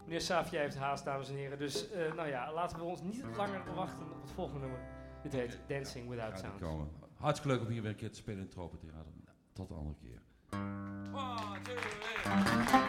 Meneer Savia heeft haast, dames en heren. Dus laten we ons niet langer wachten op het volgende nummer. Dit heet Dancing Without Sound. Hartstikke leuk om hier weer een keer te spelen in het Tropentheater. Tot de andere keer. 1, 2, 3.